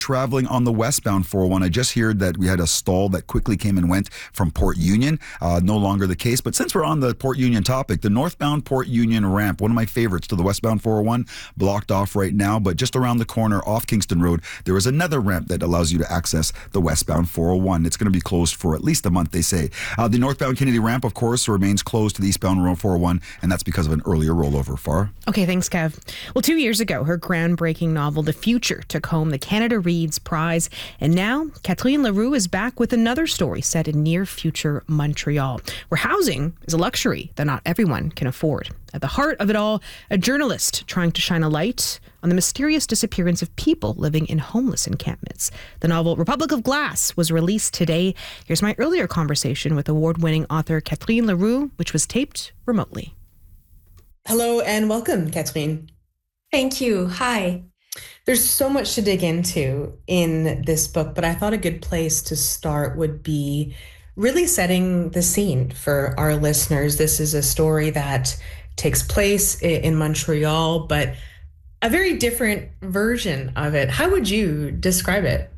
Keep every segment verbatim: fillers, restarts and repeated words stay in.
traveling on the westbound four oh one. I just heard that we had a stall that quickly came and went from Port Union. Uh, no longer the case. But since we're on the Port Union topic, the northbound Port Union ramp, one of my favorites to the westbound four oh one, blocked off right now. But just around the corner off Kingston Road, there is another ramp that allows you to access the westbound four oh one. It's going to be closed for at least a month, they say. Uh, the northbound Kennedy ramp, of course, remains closed to the eastbound road four oh one, and that's because of an earlier rollover. Far. Okay, thanks, Kev. Well, two years ago, her groundbreaking novel, The Future, took home the Canada Reads Prize. And now, Kathleen Leroux is back with another story set in near-future Montreal, where housing is a luxury that not everyone can afford. At the heart of it all, a journalist trying to shine a light on the mysterious disappearance of people living in homeless encampments. The novel Republic of Glass was released today. Here's my earlier conversation with award-winning author Kathleen Leroux, which was taped remotely. Hello and welcome, Kathleen. Thank you. Hi. There's so much to dig into in this book, but I thought a good place to start would be really setting the scene for our listeners. This is a story that takes place in Montreal, but a very different version of it. How would you describe it?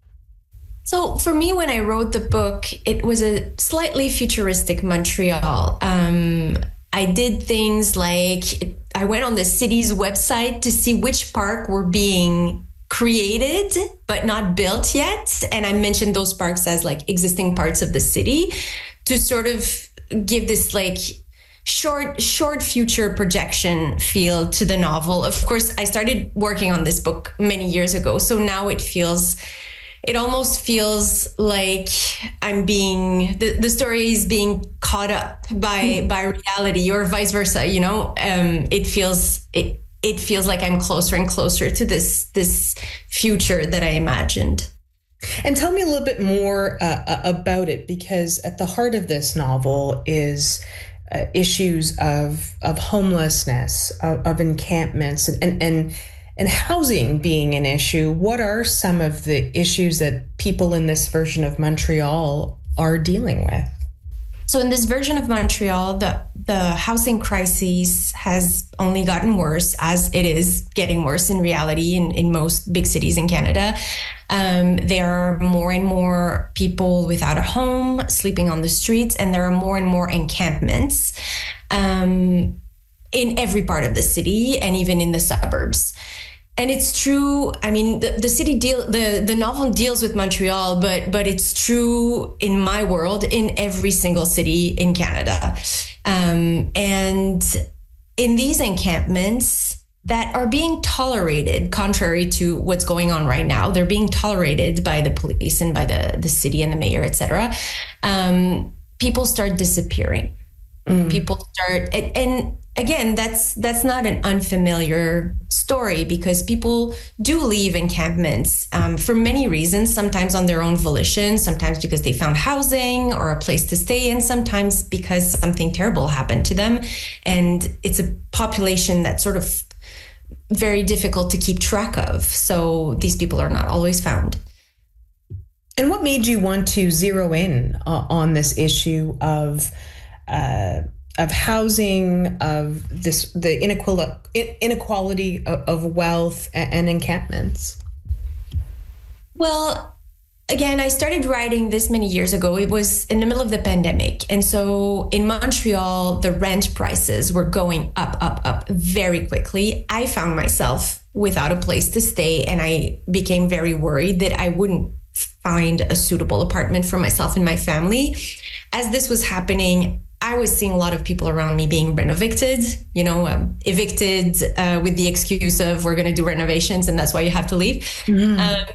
So for me, when I wrote the book, it was a slightly futuristic Montreal. Um, I did things like I went on the city's website to see which park were being created but not built yet. And I mentioned those parks as like existing parts of the city to sort of give this like short, short future projection feel to the novel. Of course, I started working on this book many years ago. So now it feels It almost feels like I'm being, the, the story is being caught up by by reality or vice versa, you know? Um, it feels it it feels like I'm closer and closer to this this future that I imagined. And tell me a little bit more uh, about it, because at the heart of this novel is uh, issues of of homelessness, of, of encampments, and and, and And housing being an issue. What are some of the issues that people in this version of Montreal are dealing with? So in this version of Montreal, the, the housing crisis has only gotten worse, as it is getting worse in reality in, in most big cities in Canada. Um, there are more and more people without a home, sleeping on the streets, and there are more and more encampments um, in every part of the city and even in the suburbs. And it's true. I mean, the, the city deal, the, the novel deals with Montreal, but but it's true in my world, in every single city in Canada. Um, and in these encampments that are being tolerated, contrary to what's going on right now, they're being tolerated by the police and by the, the city and the mayor, et cetera. Um, people start disappearing. Mm. People start, and, and again, that's that's not an unfamiliar story, because people do leave encampments um, for many reasons, sometimes on their own volition, sometimes because they found housing or a place to stay in, sometimes because something terrible happened to them. And it's a population that's sort of very difficult to keep track of. So these people are not always found. And what made you want to zero in uh, on this issue of uh, of housing, of this the inequality inequality of, of wealth and, and encampments? Well, again, I started writing this many years ago. It was in the middle of the pandemic. And so in Montreal, the rent prices were going up, up, up very quickly. I found myself without a place to stay, and I became very worried that I wouldn't find a suitable apartment for myself and my family. As this was happening, I was seeing a lot of people around me being renovated, you know, um, evicted uh, with the excuse of we're going to do renovations and that's why you have to leave. Mm-hmm. Uh,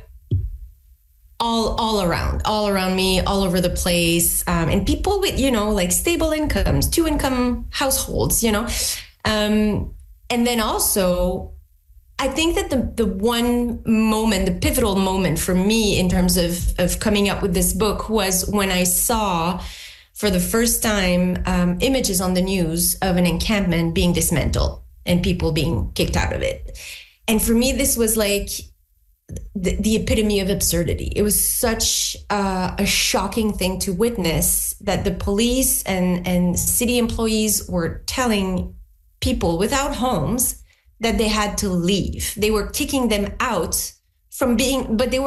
all all around, all around me, all over the place. Um, and people with, you know, like stable incomes, two income households, you know. Um, and then also, I think that the the one moment, the pivotal moment for me in terms of, of coming up with this book was when I saw for the first time um, images on the news of an encampment being dismantled and people being kicked out of it. And for me, this was like the, the epitome of absurdity. It was such uh, a shocking thing to witness that the police and, and city employees were telling people without homes that they had to leave. They were kicking them out from being, but they were